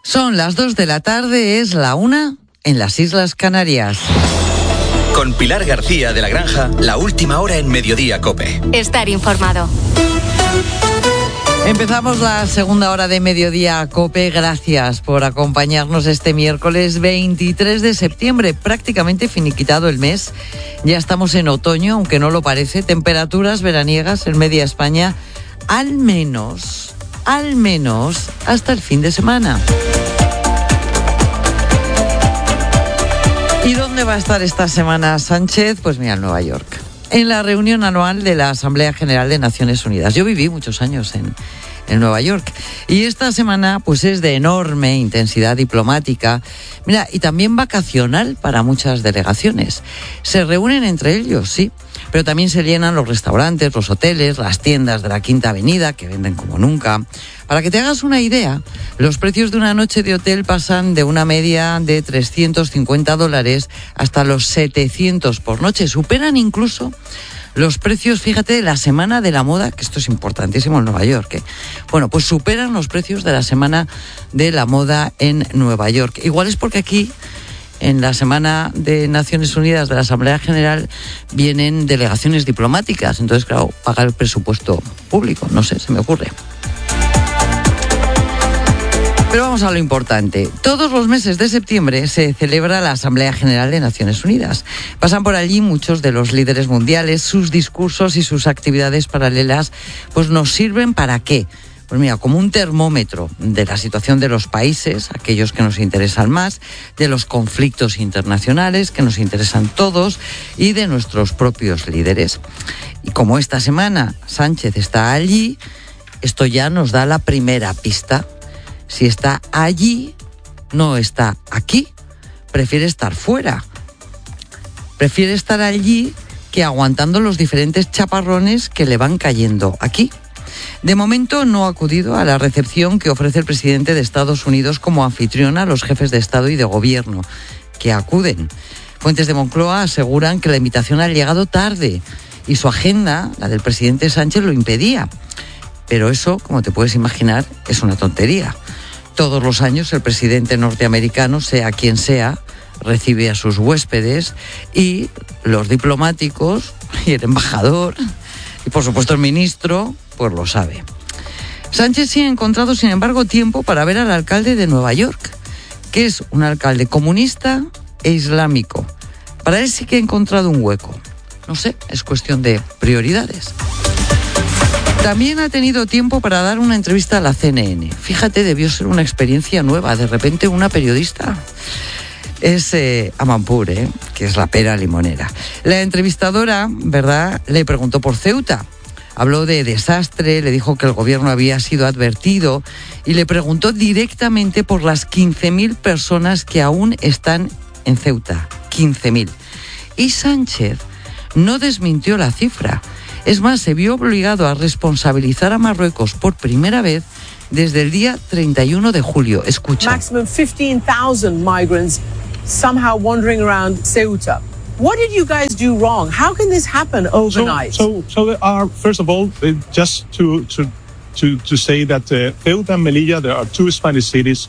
Son las 2 de la tarde, es la 1 en las Islas Canarias. Con Pilar García de la Granja, la última hora en Mediodía COPE. Estar informado. Empezamos la segunda hora de Mediodía COPE. Gracias por acompañarnos este miércoles 23 de septiembre. Prácticamente finiquitado el mes. Ya estamos en otoño, aunque no lo parece. Temperaturas veraniegas en media España, al menos hasta el fin de semana. ¿Y dónde va a estar esta semana Sánchez? Pues mira, en Nueva York, en la reunión anual de la Asamblea General de Naciones Unidas. Yo viví muchos años en Nueva York y esta semana pues es de enorme intensidad diplomática, mira, y también vacacional para muchas delegaciones. Se reúnen entre ellos, sí, pero también se llenan los restaurantes, los hoteles, las tiendas de la Quinta Avenida, que venden como nunca. Para que te hagas una idea, los precios de una noche de hotel pasan de una media de $350 hasta los 700 por noche. Superan incluso los precios, fíjate, de la Semana de la Moda, que esto es importantísimo en Nueva York. Bueno, pues superan los precios de la Semana de la Moda en Nueva York. Igual es porque aquí, en la Semana de Naciones Unidas de la Asamblea General, vienen delegaciones diplomáticas. Entonces, claro, paga el presupuesto público. No sé, se me ocurre. Pero vamos a lo importante. Todos los meses de septiembre se celebra la Asamblea General de Naciones Unidas. Pasan por allí muchos de los líderes mundiales. Sus discursos y sus actividades paralelas pues nos sirven ¿para qué? Pues mira, como un termómetro de la situación de los países, aquellos que nos interesan más, de los conflictos internacionales que nos interesan todos y de nuestros propios líderes. Y como esta semana Sánchez está allí, esto ya nos da la primera pista. Si está allí, no está aquí. Prefiere estar fuera. Prefiere estar allí que aguantando los diferentes chaparrones que le van cayendo aquí. De momento no ha acudido a la recepción que ofrece el presidente de Estados Unidos como anfitrión a los jefes de Estado y de Gobierno, que acuden. Fuentes de Moncloa aseguran que la invitación ha llegado tarde y su agenda, la del presidente Sánchez, lo impedía. Pero eso, como te puedes imaginar, es una tontería. Todos los años el presidente norteamericano, sea quien sea, recibe a sus huéspedes y los diplomáticos y el embajador y por supuesto el ministro, pues lo sabe. Sánchez sí ha encontrado, sin embargo, tiempo para ver al alcalde de Nueva York, que es un alcalde comunista e islámico. Para él sí que ha encontrado un hueco. No sé, es cuestión de prioridades. También ha tenido tiempo para dar una entrevista a la CNN. Fíjate, debió ser una experiencia nueva. De repente una periodista es Amanpour, que es la pera limonera. La entrevistadora, ¿verdad?, le preguntó por Ceuta. Habló de desastre, le dijo que el gobierno había sido advertido y le preguntó directamente por las 15.000 personas que aún están en Ceuta. 15.000. Y Sánchez no desmintió la cifra. Es más, se vio obligado a responsabilizar a Marruecos por primera vez desde el día 31 de julio. Escucha. Maximum 15,000 migrants somehow wandering around Ceuta. What did you guys do wrong? How can this happen overnight? So there are, first of all, just to say that Ceuta and Melilla, there are two Spanish cities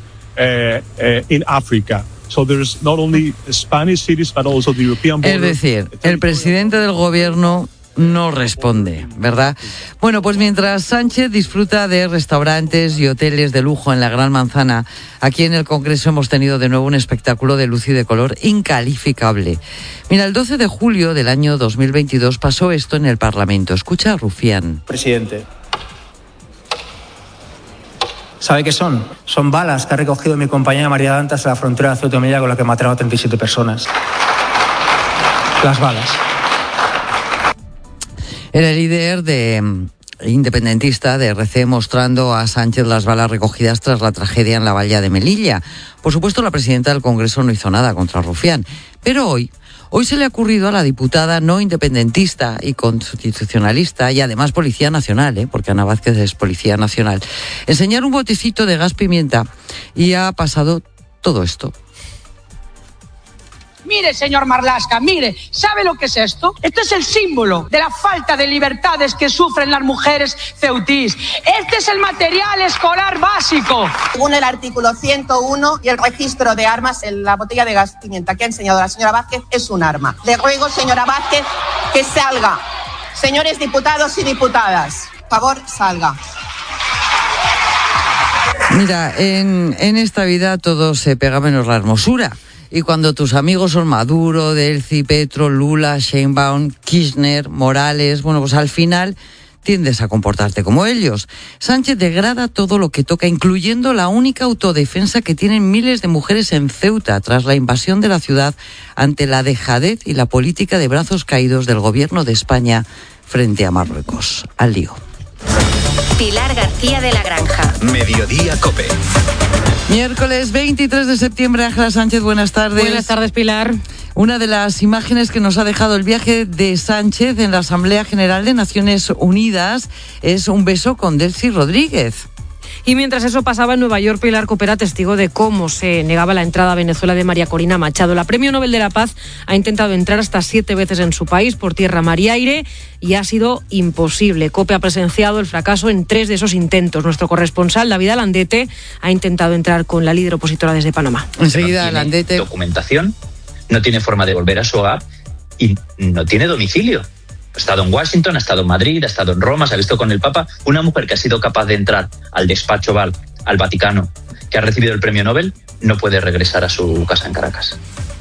in Africa. So there's not only Spanish cities, but also the European border. Es decir, el presidente del gobierno no responde, ¿verdad? Bueno, pues mientras Sánchez disfruta de restaurantes y hoteles de lujo en la Gran Manzana, aquí en el Congreso hemos tenido de nuevo un espectáculo de luz y de color incalificable. Mira, el 12 de julio del año 2022 pasó esto en el Parlamento. Escucha a Rufián. Presidente, ¿sabe qué son? Son balas que ha recogido mi compañera María Dantas en la frontera de Ceuta y Melilla, con la que mataron a 37 personas. Las balas. Era el líder independentista de RC mostrando a Sánchez las balas recogidas tras la tragedia en la valla de Melilla. Por supuesto, la presidenta del Congreso no hizo nada contra Rufián. Pero hoy se le ha ocurrido a la diputada no independentista y constitucionalista y además Policía Nacional, porque Ana Vázquez es Policía Nacional, enseñar un botecito de gas pimienta y ha pasado todo esto. Mi Mire, señor Marlaska, mire, ¿sabe lo que es esto? Esto es el símbolo de la falta de libertades que sufren las mujeres ceutís. Este es el material escolar básico. Según el artículo 101 y el registro de armas, la botella de gas pimienta que ha enseñado la señora Vázquez es un arma. Le ruego, señora Vázquez, que salga. Señores diputados y diputadas, por favor, salga. Mira, en esta vida todo se pega menos la hermosura. Y cuando tus amigos son Maduro, Delcy, Petro, Lula, Sheinbaum, Kirchner, Morales, bueno, pues al final tiendes a comportarte como ellos. Sánchez degrada todo lo que toca, incluyendo la única autodefensa que tienen miles de mujeres en Ceuta tras la invasión de la ciudad ante la dejadez y la política de brazos caídos del gobierno de España frente a Marruecos. Al lío. Pilar García de la Granja. Mediodía COPE. Miércoles 23 de septiembre, Ángela Sánchez, buenas tardes. Buenas tardes, Pilar. Una de las imágenes que nos ha dejado el viaje de Sánchez en la Asamblea General de Naciones Unidas es un beso con Delcy Rodríguez. Y mientras eso pasaba en Nueva York, Pilar Copera, testigo de cómo se negaba la entrada a Venezuela de María Corina Machado. La Premio Nobel de la Paz ha intentado entrar hasta 7 veces en su país por tierra, mar y aire y ha sido imposible. COPE ha presenciado el fracaso en 3 de esos intentos. Nuestro corresponsal, David Alandete, ha intentado entrar con la líder opositora desde Panamá. Enseguida, no Alandete. Documentación, no tiene forma de volver a su hogar y no tiene domicilio. Ha estado en Washington, ha estado en Madrid, ha estado en Roma, se ha visto con el Papa. Una mujer que ha sido capaz de entrar al despacho Oval, al Vaticano, que ha recibido el premio Nobel, no puede regresar a su casa en Caracas.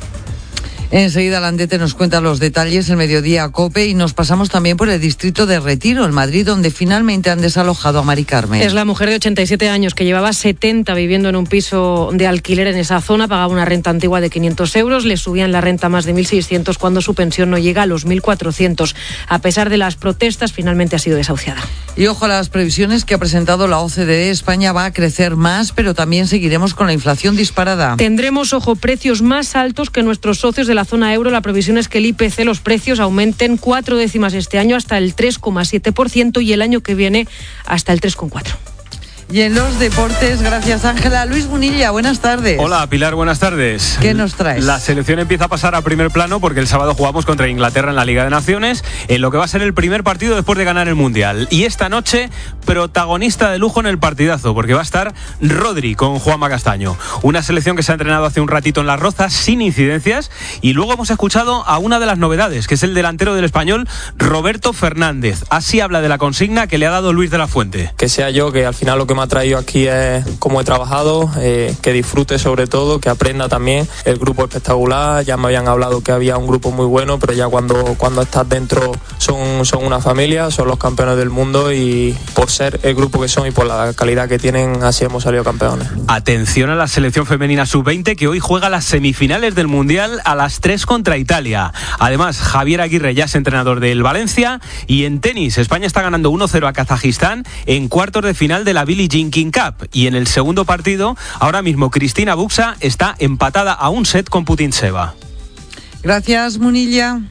Enseguida Landete nos cuenta los detalles, el Mediodía COPE, y nos pasamos también por el distrito de Retiro, en Madrid, donde finalmente han desalojado a Mari Carmen. Es la mujer de 87 años que llevaba 70 viviendo en un piso de alquiler en esa zona, pagaba una renta antigua de 500 euros, le subían la renta más de 1.600 cuando su pensión no llega a los 1.400. A pesar de las protestas, finalmente ha sido desahuciada. Y ojo a las previsiones que ha presentado la OCDE, España va a crecer más, pero también seguiremos con la inflación disparada. Tendremos, ojo, precios más altos que nuestros socios de la zona euro. La previsión es que el IPC, los precios, aumenten 4 décimas este año hasta el 3,7% y el año que viene hasta el 3,4%. Y en los deportes, gracias Ángela. Luis Munilla, buenas tardes. Hola Pilar, buenas tardes. ¿Qué nos traes? La selección empieza a pasar a primer plano porque el sábado jugamos contra Inglaterra en la Liga de Naciones, en lo que va a ser el primer partido después de ganar el Mundial. Y esta noche, protagonista de lujo en el partidazo, porque va a estar Rodri con Juanma Castaño. Una selección que se ha entrenado hace un ratito en Las Rozas sin incidencias, y luego hemos escuchado a una de las novedades, que es el delantero del Español, Roberto Fernández. Así habla de la consigna que le ha dado Luis de la Fuente. Que sea yo, que al final lo que me ha traído aquí es cómo he trabajado, que disfrute sobre todo, que aprenda también. El grupo espectacular, ya me habían hablado que había un grupo muy bueno, pero ya cuando estás dentro son una familia, son los campeones del mundo, y por ser el grupo que son y por la calidad que tienen, así hemos salido campeones. Atención a la selección femenina sub-20, que hoy juega las semifinales del Mundial a las 3 contra Italia. Además, Javier Aguirre ya es entrenador del Valencia, y en tenis, España está ganando 1-0 a Kazajistán en cuartos de final de la Billie Jean King Cup, y en el segundo partido, ahora mismo Cristina Buxa está empatada a un set con Putintseva. Gracias, Munilla.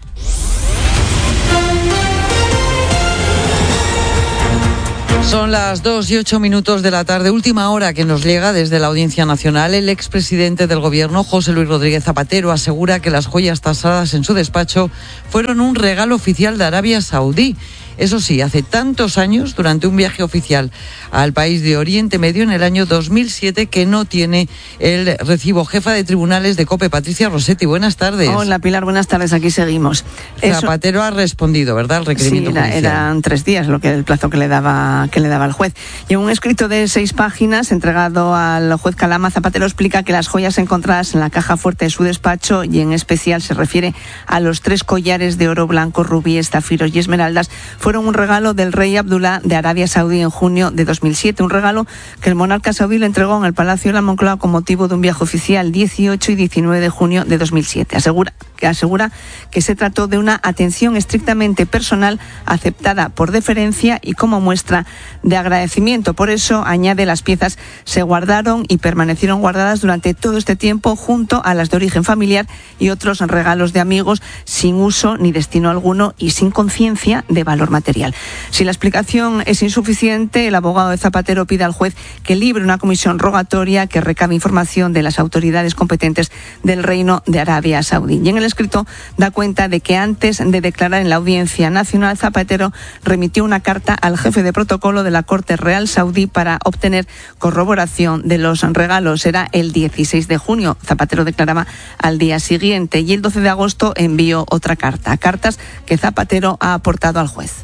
Son las 2:08 de la tarde, última hora que nos llega desde la Audiencia Nacional. El expresidente del Gobierno, José Luis Rodríguez Zapatero, asegura que las joyas tasadas en su despacho fueron un regalo oficial de Arabia Saudí. Eso sí, hace tantos años, durante un viaje oficial al país de Oriente Medio en el año 2007, que no tiene el recibo. Jefa de tribunales de COPE, Patricia Rossetti, buenas tardes. Hola Pilar, buenas tardes, aquí seguimos. Zapatero ha respondido, ¿verdad?, al requerimiento judicial. Eran 3 días el plazo que le daba el juez. Y en un escrito de 6 páginas entregado al juez Calama, Zapatero explica que las joyas encontradas en la caja fuerte de su despacho, y en especial se refiere a los 3 collares de oro blanco, rubíes, zafiros y esmeraldas, fueron un regalo del rey Abdullah de Arabia Saudí en junio de 2007, un regalo que el monarca saudí le entregó en el Palacio de la Moncloa con motivo de un viaje oficial 18 y 19 de junio de 2007. Asegura que se trató de una atención estrictamente personal aceptada por deferencia y como muestra de agradecimiento. Por eso, añade, las piezas se guardaron y permanecieron guardadas durante todo este tiempo junto a las de origen familiar y otros regalos de amigos, sin uso ni destino alguno y sin conciencia de valor material. material. Si la explicación es insuficiente, el abogado de Zapatero pide al juez que libre una comisión rogatoria que recabe información de las autoridades competentes del Reino de Arabia Saudí. Y en el escrito da cuenta de que antes de declarar en la Audiencia Nacional, Zapatero remitió una carta al jefe de protocolo de la Corte Real Saudí para obtener corroboración de los regalos. Era el 16 de junio. Zapatero declaraba al día siguiente y el 12 de agosto envió otra carta. Cartas que Zapatero ha aportado al juez.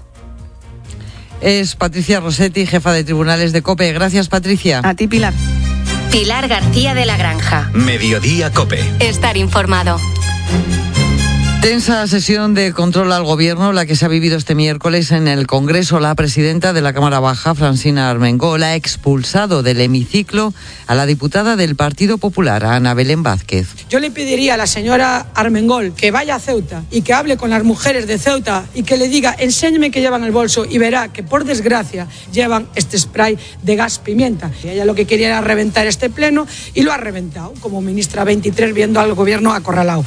Es Patricia Rossetti, jefa de tribunales de COPE. Gracias, Patricia. A ti, Pilar. Pilar García de la Granja. Mediodía COPE. Estar informado. Tensa sesión de control al Gobierno, la que se ha vivido este miércoles en el Congreso. La presidenta de la Cámara Baja, Francina Armengol, ha expulsado del hemiciclo a la diputada del Partido Popular, Ana Belén Vázquez. Yo le pediría a la señora Armengol que vaya a Ceuta y que hable con las mujeres de Ceuta y que le diga, enséñeme qué llevan en el bolso, y verá que por desgracia llevan este spray de gas pimienta. Y ella lo que quería era reventar este pleno y lo ha reventado, como ministra 23 viendo al Gobierno acorralado.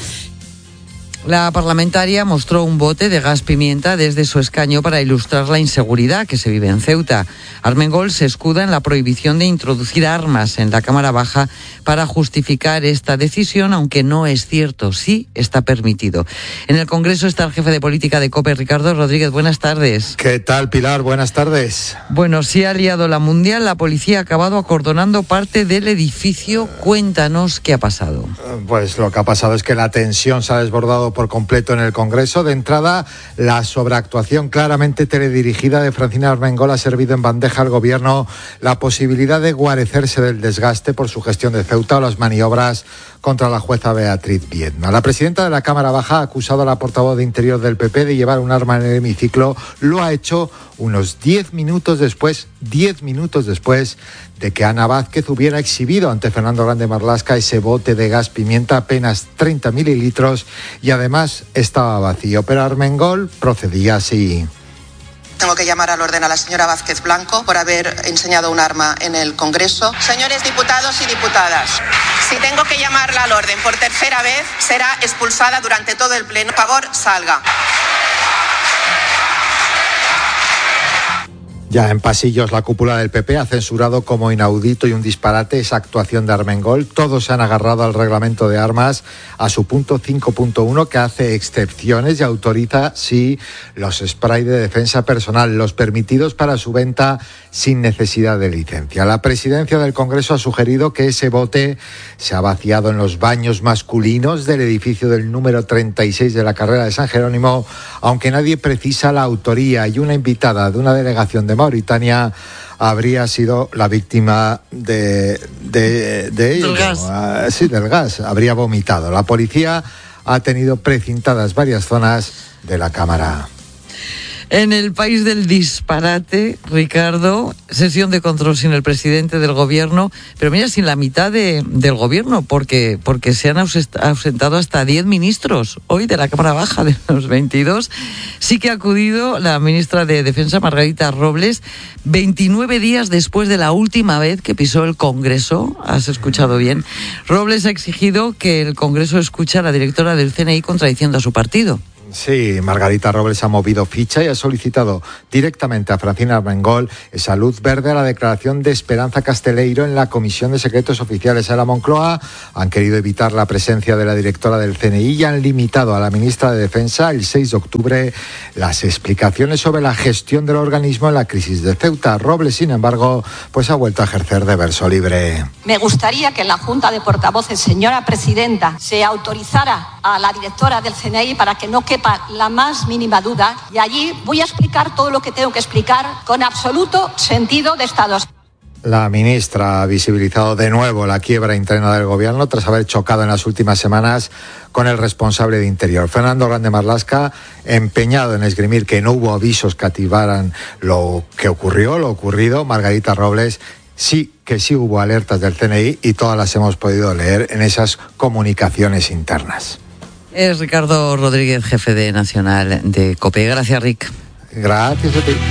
La parlamentaria mostró un bote de gas pimienta desde su escaño para ilustrar la inseguridad que se vive en Ceuta. Armengol se escuda en la prohibición de introducir armas en la Cámara Baja para justificar esta decisión, aunque no es cierto, sí está permitido. En el Congreso está el jefe de política de COPE, Ricardo Rodríguez. Buenas tardes. ¿Qué tal, Pilar? Buenas tardes. Bueno, sí ha liado la mundial. La policía ha acabado acordonando parte del edificio. Cuéntanos qué ha pasado. Pues lo que ha pasado es que la tensión se ha desbordado por completo en el Congreso. De entrada, la sobreactuación claramente teledirigida de Francina Armengol ha servido en bandeja al Gobierno la posibilidad de guarecerse del desgaste por su gestión de Ceuta o las maniobras contra la jueza Beatriz Viedma. La presidenta de la Cámara Baja ha acusado a la portavoz de Interior del PP de llevar un arma en el hemiciclo. Lo ha hecho unos 10 minutos después de que Ana Vázquez hubiera exhibido ante Fernando Grande Marlaska ese bote de gas pimienta, apenas 30 mililitros, y además estaba vacío. Pero Armengol procedía así. Tengo que llamar al orden a la señora Vázquez Blanco por haber enseñado un arma en el Congreso. Señores diputados y diputadas, si tengo que llamarla al orden por tercera vez, será expulsada durante todo el pleno. Por favor, salga. Ya en pasillos, la cúpula del PP ha censurado como inaudito y un disparate esa actuación de Armengol. Todos se han agarrado al reglamento de armas, a su punto 5.1, que hace excepciones y autoriza, sí, los spray de defensa personal, los permitidos para su venta sin necesidad de licencia. La presidencia del Congreso ha sugerido que ese bote se ha vaciado en los baños masculinos del edificio del número 36 de la carrera de San Jerónimo, aunque nadie precisa la autoría, y una invitada de una delegación de Mauritania habría sido la víctima de ello. Del gas. Sí, del gas. Habría vomitado. La policía ha tenido precintadas varias zonas de la Cámara. En el país del disparate, Ricardo, sesión de control sin el presidente del Gobierno, pero mira, sin la mitad del Gobierno, porque se han ausentado hasta 10 ministros hoy de la Cámara Baja, de los 22. Sí que ha acudido la ministra de Defensa, Margarita Robles, 29 días después de la última vez que pisó el Congreso. ¿Has escuchado bien? Robles ha exigido que el Congreso escuche a la directora del CNI contradiciendo a su partido. Sí, Margarita Robles ha movido ficha y ha solicitado directamente a Francina Armengol esa luz verde a la declaración de Esperanza Casteleiro en la Comisión de Secretos Oficiales. En la Moncloa han querido evitar la presencia de la directora del CNI y han limitado a la ministra de Defensa el 6 de octubre las explicaciones sobre la gestión del organismo en la crisis de Ceuta. Robles, sin embargo, pues ha vuelto a ejercer de verso libre. Me gustaría que en la Junta de Portavoces, señora presidenta, se autorizara a la directora del CNI para que no quepa la más mínima duda, y allí voy a explicar todo lo que tengo que explicar con absoluto sentido de Estado. La ministra ha visibilizado de nuevo la quiebra interna del Gobierno tras haber chocado en las últimas semanas con el responsable de Interior. Fernando Grande Marlaska, empeñado en esgrimir que no hubo avisos que activaran lo ocurrido. Margarita Robles, sí que sí hubo alertas del CNI y todas las hemos podido leer en esas comunicaciones internas. Es Ricardo Rodríguez, jefe de Nacional de COPE. Gracias, Rick. Gracias a ti.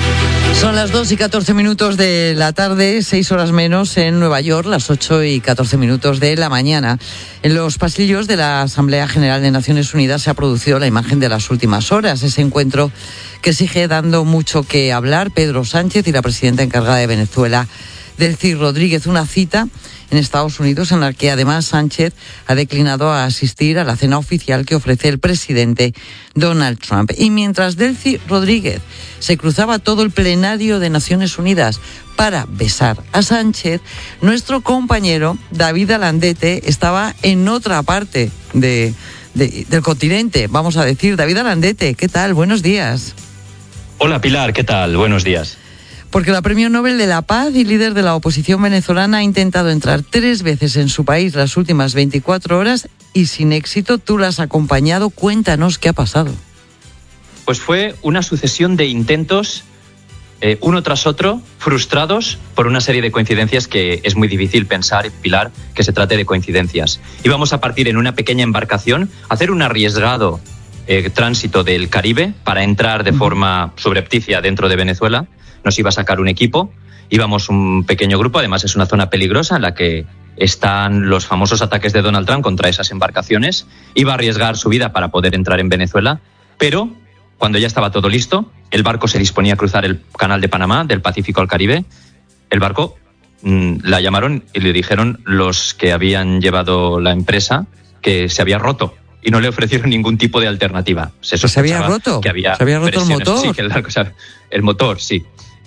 Son las 2:14 de la tarde, 6 horas menos en Nueva York, las 8:14 de la mañana. En los pasillos de la Asamblea General de Naciones Unidas se ha producido la imagen de las últimas horas. Ese encuentro que sigue dando mucho que hablar. Pedro Sánchez y la presidenta encargada de Venezuela, Delcy Rodríguez. Una cita en Estados Unidos en la que además Sánchez ha declinado a asistir a la cena oficial que ofrece el presidente Donald Trump. Y mientras Delcy Rodríguez se cruzaba todo el plenario de Naciones Unidas para besar a Sánchez, nuestro compañero David Alandete estaba en otra parte del continente, vamos a decir. David Alandete, ¿qué tal? Buenos días. Hola Pilar, ¿qué tal? Buenos días. Porque la Premio Nobel de la Paz y líder de la oposición venezolana ha intentado entrar 3 veces en su país las últimas 24 horas y sin éxito. Tú la has acompañado. Cuéntanos qué ha pasado. Pues fue una sucesión de intentos, uno tras otro, frustrados por una serie de coincidencias que es muy difícil pensar, Pilar, que se trate de coincidencias. Íbamos a partir en una pequeña embarcación, a hacer un arriesgado tránsito del Caribe para entrar de forma subrepticia dentro de Venezuela. Nos iba a sacar un equipo, íbamos un pequeño grupo, además es una zona peligrosa en la que están los famosos ataques de Donald Trump contra esas embarcaciones. Iba a arriesgar su vida para poder entrar en Venezuela, pero cuando ya estaba todo listo, el barco se disponía a cruzar el canal de Panamá, del Pacífico al Caribe. El barco la llamaron y le dijeron los que habían llevado la empresa que se había roto y no le ofrecieron ningún tipo de alternativa. ¿Se había roto? Que había ¿Se había roto el motor? Sí, que el motor, sí.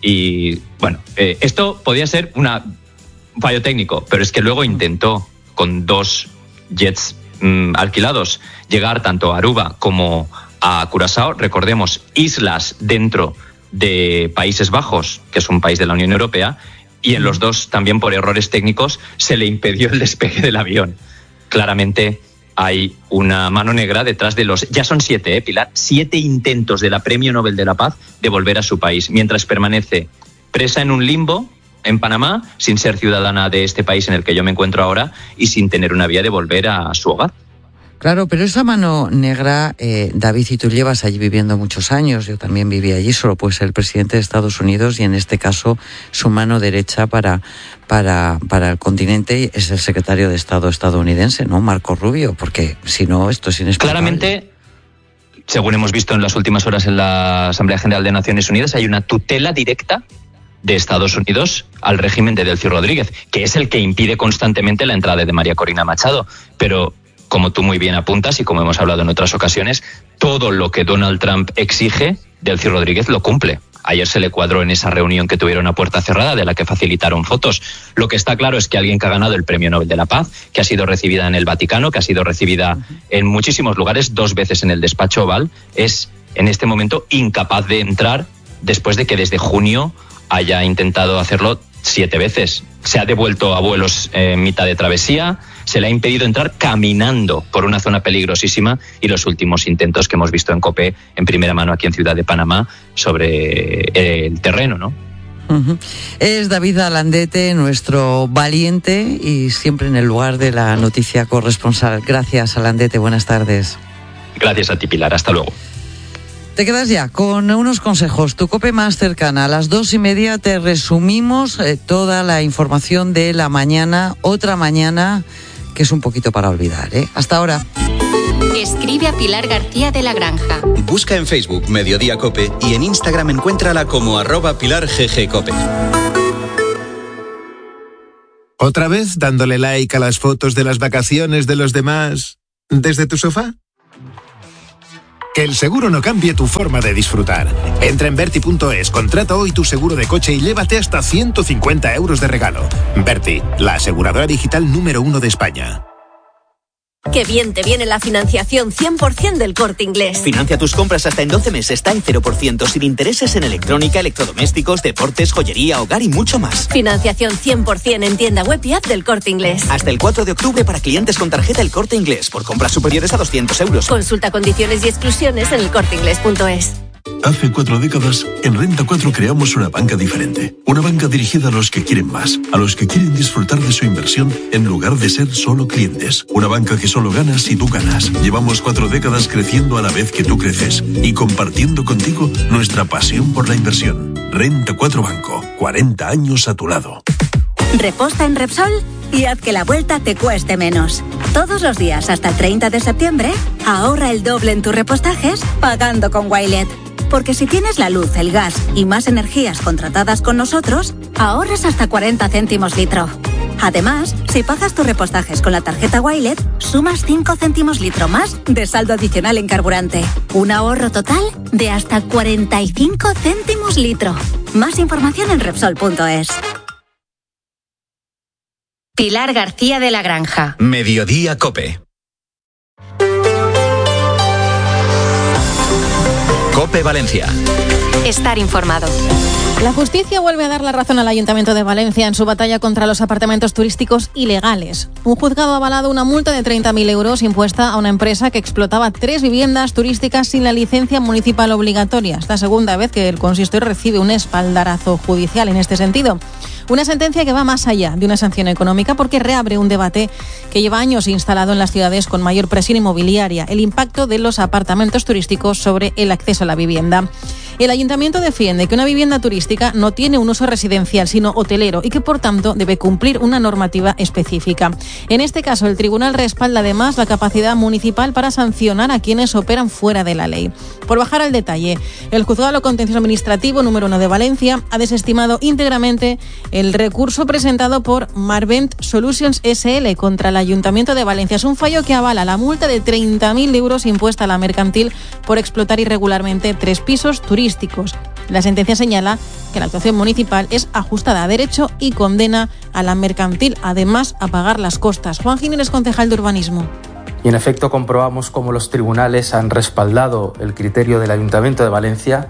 Y bueno, esto podía ser un fallo técnico, pero es que luego intentó con 2 jets alquilados llegar tanto a Aruba como a Curazao. Recordemos, islas dentro de Países Bajos, que es un país de la Unión Europea, y en los dos también por errores técnicos se le impidió el despegue del avión. Claramente hay una mano negra detrás de ya son 7, Pilar, 7 intentos de la Premio Nobel de la Paz de volver a su país, mientras permanece presa en un limbo en Panamá, sin ser ciudadana de este país en el que yo me encuentro ahora y sin tener una vía de volver a su hogar. Claro, pero esa mano negra, David, y tú llevas allí viviendo muchos años, yo también viví allí, solo puede ser el presidente de Estados Unidos y en este caso su mano derecha para el continente es el secretario de Estado estadounidense, ¿no? Marco Rubio, porque si no, esto es inexplicable. Claramente, según hemos visto en las últimas horas en la Asamblea General de Naciones Unidas, hay una tutela directa de Estados Unidos al régimen de Delcy Rodríguez, que es el que impide constantemente la entrada de María Corina Machado, pero como tú muy bien apuntas y como hemos hablado en otras ocasiones, todo lo que Donald Trump exige, Delcy Rodríguez lo cumple. Ayer se le cuadró en esa reunión que tuvieron a puerta cerrada, de la que facilitaron fotos. Lo que está claro es que alguien que ha ganado el Premio Nobel de la Paz, que ha sido recibida en el Vaticano, que ha sido recibida en muchísimos lugares, 2 veces en el despacho Oval, es en este momento incapaz de entrar después de que desde junio haya intentado hacerlo 7 veces. Se ha devuelto a vuelos en mitad de travesía, se le ha impedido entrar caminando por una zona peligrosísima y los últimos intentos que hemos visto en COPE en primera mano aquí en Ciudad de Panamá sobre el terreno, ¿no? Es David Alandete, nuestro valiente y siempre en el lugar de la noticia corresponsal. Gracias, Alandete, buenas tardes. Gracias a ti, Pilar, hasta luego. Te quedas ya con unos consejos, tu COPE más cercana. A las 2:30 te resumimos toda la información de la mañana, otra mañana que es un poquito para olvidar, ¿eh? Hasta ahora. Escribe a Pilar García de la Granja. Busca en Facebook Mediodía COPE y en Instagram encuéntrala como @PilarGGCOPE. ¿Otra vez dándole like a las fotos de las vacaciones de los demás desde tu sofá? Que el seguro no cambie tu forma de disfrutar. Entra en Berti.es, contrata hoy tu seguro de coche y llévate hasta 150 euros de regalo. Berti, la aseguradora digital número 1 de España. Qué bien te viene la financiación 100% del Corte Inglés. Financia tus compras hasta en 12 meses, está en 0%, sin intereses en electrónica, electrodomésticos, deportes, joyería, hogar y mucho más. Financiación 100% en tienda web y app del Corte Inglés. Hasta el 4 de octubre para clientes con tarjeta El Corte Inglés, por compras superiores a 200 euros. Consulta condiciones y exclusiones en elcorteinglés.es. Hace 4 décadas, en Renta 4 creamos una banca diferente. Una banca dirigida a los que quieren más, a los que quieren disfrutar de su inversión en lugar de ser solo clientes. Una banca que solo gana si tú ganas. Llevamos 4 décadas creciendo a la vez que tú creces y compartiendo contigo nuestra pasión por la inversión. Renta 4 Banco, 40 años a tu lado. Reposta en Repsol y haz que la vuelta te cueste menos. Todos los días hasta el 30 de septiembre, ahorra el doble en tus repostajes pagando con Wilet. Porque si tienes la luz, el gas y más energías contratadas con nosotros, ahorras hasta 40 céntimos litro. Además, si pagas tus repostajes con la tarjeta Wilet, sumas 5 céntimos litro más de saldo adicional en carburante. Un ahorro total de hasta 45 céntimos litro. Más información en Repsol.es. Pilar García de la Granja. Mediodía COPE. COPE Valencia. Estar informado. La justicia vuelve a dar la razón al Ayuntamiento de Valencia en su batalla contra los apartamentos turísticos ilegales. Un juzgado ha avalado una multa de 30.000 euros impuesta a una empresa que explotaba 3 viviendas turísticas sin la licencia municipal obligatoria. Esta segunda vez que el consistorio recibe un espaldarazo judicial en este sentido. Una sentencia que va más allá de una sanción económica porque reabre un debate que lleva años instalado en las ciudades con mayor presión inmobiliaria, el impacto de los apartamentos turísticos sobre el acceso a la vivienda. El Ayuntamiento defiende que una vivienda turística no tiene un uso residencial, sino hotelero y que, por tanto, debe cumplir una normativa específica. En este caso, el tribunal respalda además la capacidad municipal para sancionar a quienes operan fuera de la ley. Por bajar al detalle, el Juzgado de lo Contencioso Administrativo número 1 de Valencia ha desestimado íntegramente el recurso presentado por Marvent Solutions SL contra el Ayuntamiento de Valencia. Es un fallo que avala la multa de 30.000 euros impuesta a la mercantil por explotar irregularmente 3 pisos turísticos. La sentencia señala que la actuación municipal es ajustada a derecho y condena a la mercantil, además, a pagar las costas. Juan Jiménez, concejal de Urbanismo. Y en efecto comprobamos cómo los tribunales han respaldado el criterio del Ayuntamiento de Valencia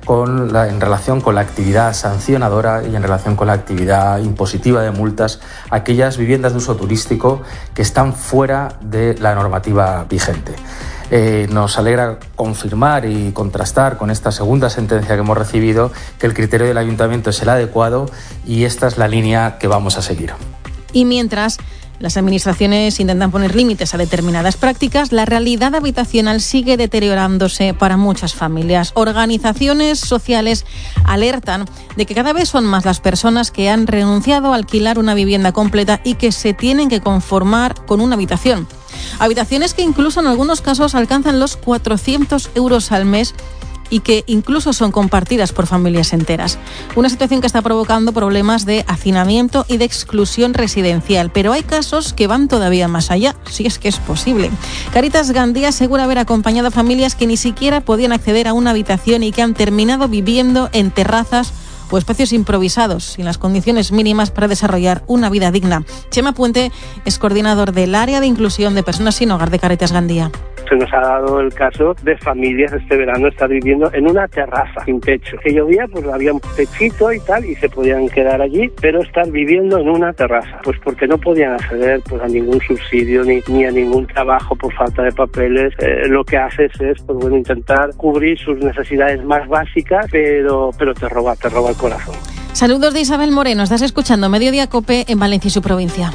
en relación con la actividad sancionadora y en relación con la actividad impositiva de multas a aquellas viviendas de uso turístico que están fuera de la normativa vigente. Nos alegra confirmar y contrastar con esta segunda sentencia que hemos recibido que el criterio del Ayuntamiento es el adecuado y esta es la línea que vamos a seguir. Y mientras las administraciones intentan poner límites a determinadas prácticas, la realidad habitacional sigue deteriorándose para muchas familias. Organizaciones sociales alertan de que cada vez son más las personas que han renunciado a alquilar una vivienda completa y que se tienen que conformar con una habitación. Habitaciones que incluso en algunos casos alcanzan los 400 euros al mes y que incluso son compartidas por familias enteras. Una situación que está provocando problemas de hacinamiento y de exclusión residencial, pero hay casos que van todavía más allá, si es que es posible. Cáritas Gandía asegura haber acompañado a familias que ni siquiera podían acceder a una habitación y que han terminado viviendo en terrazas o espacios improvisados, sin las condiciones mínimas para desarrollar una vida digna. Chema Puente es coordinador del área de inclusión de personas sin hogar de Cáritas Gandía. Se nos ha dado el caso de familias este verano estar viviendo en una terraza sin techo. Que llovía, pues había un techito y tal, y se podían quedar allí, pero estar viviendo en una terraza, pues porque no podían acceder pues a ningún subsidio ni a ningún trabajo por falta de papeles. Lo que haces es pues bueno, intentar cubrir sus necesidades más básicas, pero te roba el corazón. Saludos de Isabel Moreno, estás escuchando Mediodía COPE en Valencia y su provincia.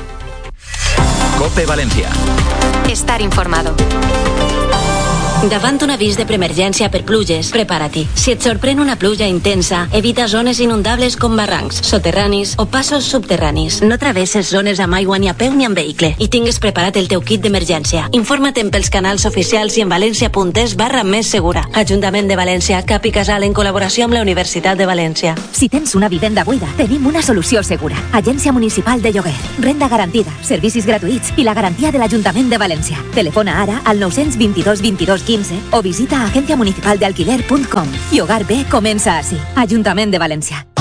COPE Valencia. Estar informado. Davant un avís de preemergència per pluges, prepara-t'hi. Si et sorprèn una pluja intensa, evita zones inundables com barrancs, soterranis o passos subterranis. No travesses zones amb aigua ni a peu ni amb vehicle i tingues preparat el teu kit d'emergència. Informa't pels canals oficials i en valencia.es/més segura. Ajuntament de València, Cap i Casal en col·laboració amb la Universitat de València. Si tens una vivenda buida, tenim una solució segura. Agència Municipal de Lloguer. Renda garantida, servicis gratuïts i la garantia de l'Ajuntament de València. Telefona ara al 922 22 15 o visita agenciamunicipaldealquiler.com. Y Hogar B comença així. Ajuntament de València.